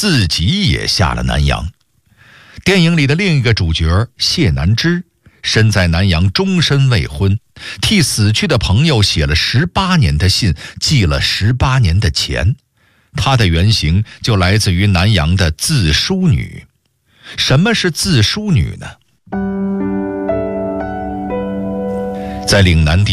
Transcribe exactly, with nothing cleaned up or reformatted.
自己也下了南洋。电影里的另一个主角谢南枝，身在南洋终身未婚，替死去的朋友写了十八年的信，寄了十八年的钱。她的原型就来自于南洋的自梳女。什么是自梳女呢？在岭南地